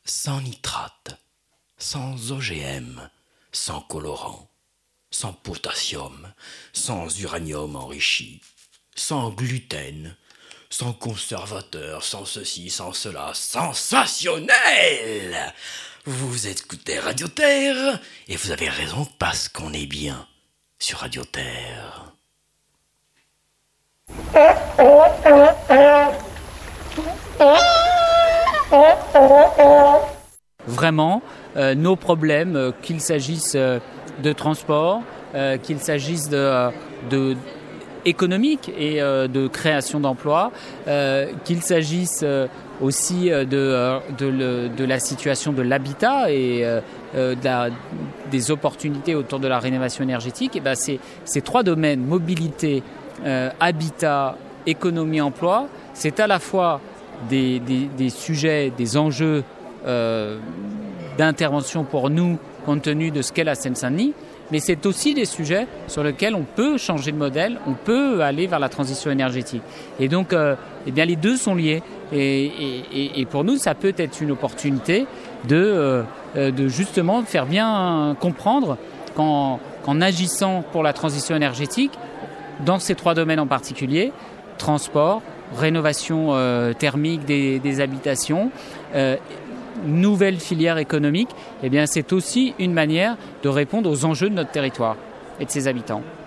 sans nitrate, sans OGM, sans colorant, sans potassium, sans uranium enrichi, sans gluten, sans conservateur, sans ceci, sans cela, sensationnel! Vous écoutez Radio Terre, et vous avez raison parce qu'on est bien sur Radio Terre. Vraiment, nos problèmes, qu'il s'agisse de transport, qu'il s'agisse de économique et de création d'emplois, qu'il s'agisse aussi de la situation de l'habitat et des opportunités autour de la rénovation énergétique, et ben ces trois domaines, mobilité, habitat, économie, emploi, c'est à la fois des sujets, des enjeux d'intervention pour nous, compte tenu de ce qu'est la Seine-Saint-Denis, mais c'est aussi des sujets sur lesquels on peut changer de modèle, on peut aller vers la transition énergétique. Et donc, eh bien, les deux sont liés. Et pour nous, ça peut être une opportunité de justement faire bien comprendre qu'en agissant pour la transition énergétique, dans ces trois domaines en particulier, transport, rénovation thermique des habitations, nouvelle filière économique, eh bien c'est aussi une manière de répondre aux enjeux de notre territoire et de ses habitants.